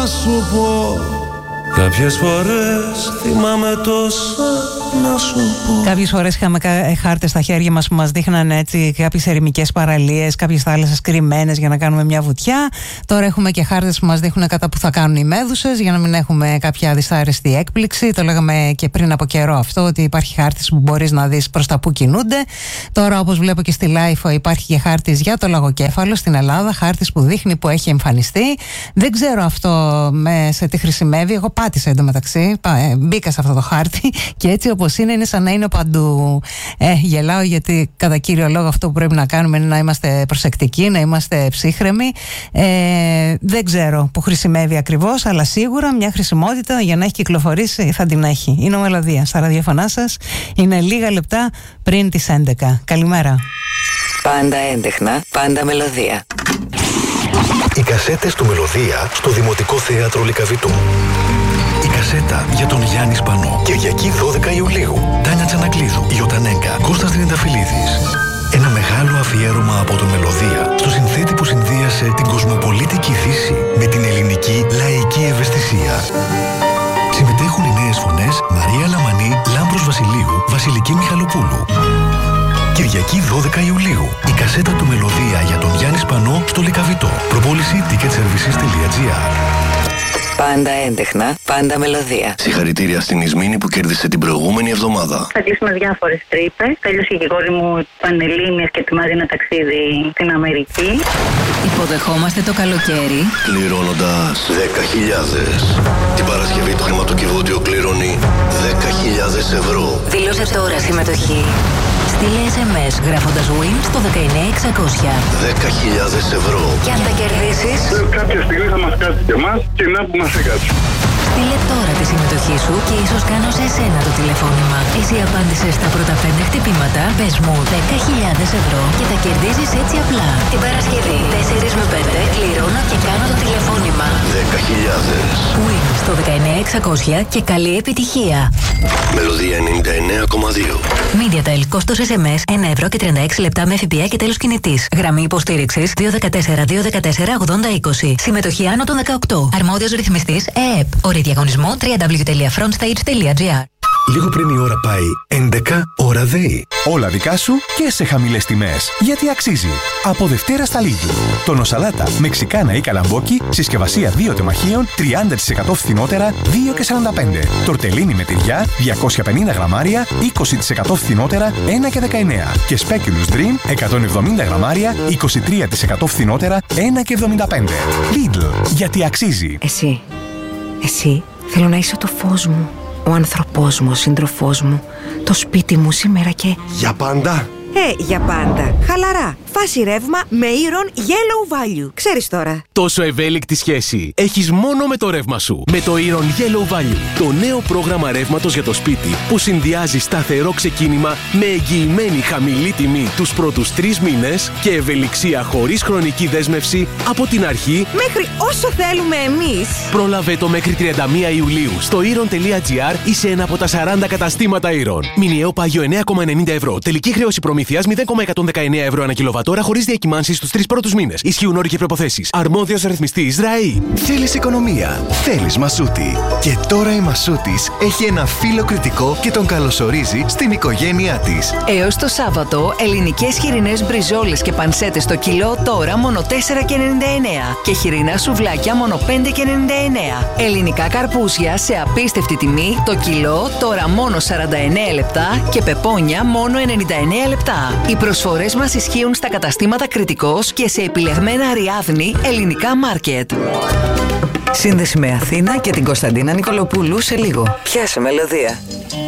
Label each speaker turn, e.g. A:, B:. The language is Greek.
A: να σου πω. Κάποιες φορές θυμάμαι τόσα να σου πω.
B: Κάποιες φορές είχαμε χάρτες στα χέρια μας που μας δείχνανε έτσι κάποιες ερημικές παραλίες, κάποιες θάλασσες κρυμμένες για να κάνουμε μια βουτιά. Τώρα έχουμε και χάρτες που μας δείχνουν κατά που θα κάνουν οι μέδουσες για να μην έχουμε κάποια δυσάρεστη έκπληξη. Το λέγαμε και πριν από καιρό αυτό, ότι υπάρχει χάρτης που μπορείς να δεις προς τα που κινούνται. Τώρα, όπως βλέπω και στη Λάιφο, υπάρχει και χάρτης για το λαγοκέφαλο στην Ελλάδα. Χάρτης που δείχνει που έχει εμφανιστεί. Δεν ξέρω αυτό σε τι χρησιμεύει. Εγώ πάτησα εντωμεταξύ, μπήκα σε αυτό το χάρτη και έτσι όπως είναι σαν να είναι παντού. Γελάω γιατί κατά κύριο λόγο αυτό που πρέπει να κάνουμε είναι να είμαστε προσεκτικοί, να είμαστε ψύχρεμοι. Δεν ξέρω που χρησιμεύει ακριβώς, αλλά σίγουρα μια χρησιμότητα για να έχει κυκλοφορήσει θα την έχει. Είναι ο Μελωδία στα ραδιοφωνά σας. Είναι λίγα λεπτά πριν τις 11. Καλημέρα.
C: Πάντα έντεχνα, πάντα μελωδία.
D: Οι κασέτες του Μελωδία στο Δημοτικό Θέατρο Λυκαβητού. Η κασέτα για τον Γιάννη Σπανό. Κυριακή 12 Ιουλίου. Τάνια Τσανακλείδου, Ιωτανέγκα, Κώστας Τριανταφυλλίδης. Ένα μεγάλο αφιέρωμα από τον Μελωδία στο συνθέτη που συνδύασε την κοσμοπολίτικη Δύση με την ελληνική λαϊκή ευαισθησία. Συμμετέχουν οι νέες φωνές Μαρία Λαμανή, Λάμπρος Βασιλείου, Βασιλική Μιχαλοπούλου. Κυριακή 12 Ιουλίου. Η κασέτα του Μελωδία για τον Γιάννη Σπανό στο Λυκαβητό. Προπόληση ticketservices.gr.
C: Πάντα έντεχνα, πάντα μελωδία.
E: Συγχαρητήρια στην Ισμήνη που κέρδισε την προηγούμενη εβδομάδα.
F: Θα κλείσουμε διάφορες τρύπες. Τέλειωσε και η κόρη μου Πανελλήνιες και ετοιμάζει ένα ταξίδι στην Αμερική.
C: Υποδεχόμαστε το καλοκαίρι
E: Κληρώνοντας 10.000. Την Παρασκευή το χρηματοκιβώτιο κληρώνει 10.000 ευρώ.
C: Δήλωσε τώρα συμμετοχή. Στείλε SMS γράφοντας WIN στο 19600.
E: 10.000 ευρώ.
C: Και αν τα κερδίσεις,
G: κάποια στιγμή θα μας κάτσει και εμάς και να που μας έκατσε.
C: στείλε τώρα τη συμμετοχή σου και ίσως κάνω σε εσένα το τηλεφώνημα. Εσύ απάντησες στα πρώτα 5 χτυπήματα, πες μου 10.000 ευρώ και τα κερδίζεις έτσι απλά. Την Παρασκευή 4 με 5 κληρώνω και κάνω το τηλεφώνημα.
E: 10.000.
C: WIN στο 19600 και καλή επιτυχία.
E: Μελωδία 99,2.
C: MediaTel, κόστος SMS 1 ευρώ και 36 λεπτά με ΦΠΑ και τέλος κινητής. Γραμμή υποστήριξης 214-214-8020. Συμμετοχή άνω των 18. Αρμόδιος ρυθμιστής ΕΕΠ. Όροι διαγωνισμού www.frontstage.gr.
D: Λίγο πριν η ώρα πάει 11, ώρα ΔΕΗ.
H: Όλα δικά σου και σε χαμηλές τιμές. Γιατί αξίζει. Από Δευτέρα στα Lidl. Τόνο σαλάτα, μεξικάνα ή καλαμπόκι, συσκευασία 2 τεμαχίων, 30% φθηνότερα, 2,45. Τορτελίνι με τυριά, 250 γραμμάρια, 20% φθηνότερα, 1,19. Και Speculous Dream, 170 γραμμάρια, 23% φθηνότερα, 1,75. Lidl. Γιατί αξίζει.
I: Εσύ, θέλω να είσαι το φως μου. Ο άνθρωπός μου, ο σύντροφός μου, το σπίτι μου σήμερα και...
D: Για πάντα.
I: Για πάντα. Χαλαρά. Φάση ρεύμα με Iron Yellow Value. Ξέρεις τώρα.
J: Τόσο ευέλικτη σχέση έχεις μόνο με το ρεύμα σου. Με το Iron Yellow Value. Το νέο πρόγραμμα ρεύματος για το σπίτι που συνδυάζει σταθερό ξεκίνημα με εγγυημένη χαμηλή τιμή τους πρώτους 3 μήνες και ευελιξία χωρίς χρονική δέσμευση από την αρχή
I: Μέχρι όσο θέλουμε εμείς.
J: Πρόλαβε το μέχρι 31 Ιουλίου στο iron.gr ή σε ένα από τα 40 καταστήματα Iron. Μηνιαίο πάγιο 9,90 ευρώ. Τελική χρέωση προμηθείας 0,119 ευρώ ανά κιλοβατόρα χωρίς διακυμάνσεις στους 3 πρώτους μήνες. Ισχύουν όροι και προϋποθέσεις. Αρμόδιος ρυθμιστής ΡΑΗ.
H: Θέλεις οικονομία. Θέλεις Μασούτη. Και τώρα η Μασούτης έχει ένα φίλο κριτικό και τον καλωσορίζει στην οικογένειά της.
C: Έως το Σάββατο, ελληνικές χοιρινές μπριζόλες και πανσέτες το κιλό τώρα μόνο 4,99 και χοιρινά σουβλάκια μόνο 5,99. Ελληνικά καρπούζια σε απίστευτη τιμή το κιλό τώρα μόνο 49 λεπτά και πεπόνια μόνο 99 λεπτά. Οι προσφορές μας ισχύουν στα καταστήματα Κριτικός και σε επιλεγμένα Αριάδνη ελληνικά μάρκετ. Σύνδεση με Αθήνα και την Κωνσταντίνα Νικολοπούλου σε λίγο.
I: Πιάσε μελωδία.